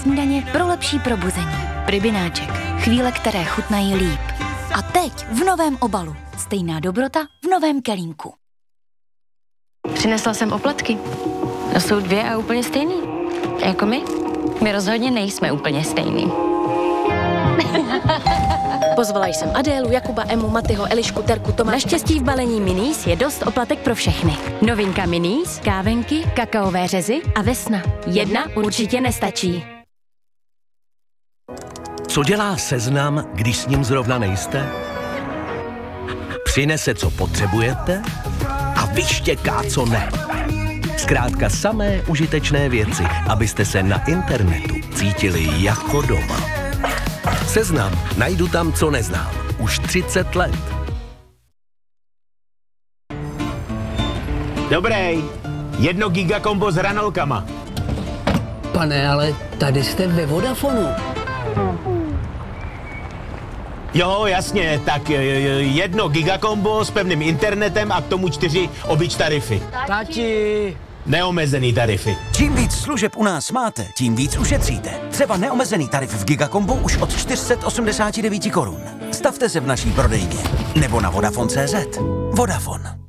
Snídaně pro lepší probuzení. Pribináček. Chvíle, které chutnají líp. A teď v novém obalu. Stejná dobrota v novém kelímku. Přinesla jsem oplatky. To jsou 2 a úplně stejný. Jako my. My rozhodně nejsme úplně stejný. Pozvala jsem Adélu, Jakuba, Emu, Matyho, Elišku, Terku, Tomáše. Naštěstí v balení Minis je dost oplatek pro všechny. Novinka Minis, kávenky, kakaové řezy a vesna. 1 určitě nestačí. Co dělá Seznam, když s ním zrovna nejste? Přinese, co potřebujete a vyštěká, co ne. Zkrátka samé užitečné věci, abyste se na internetu cítili jako doma. Seznam, najdu tam, co neznám. Už 30 let. Dobrý. 1 gigakombo s hranolkama. Pane, ale tady jste ve Vodafonu. Jo, jasně, tak 1 gigakombo s pevným internetem a k tomu 4 obyč tarify. Tati! Neomezený tarify. Čím víc služeb u nás máte, tím víc ušetříte. Třeba neomezený tarif v Gigakombu už od 489 korun. Stavte se v naší prodejně nebo na Vodafone.cz. Vodafone.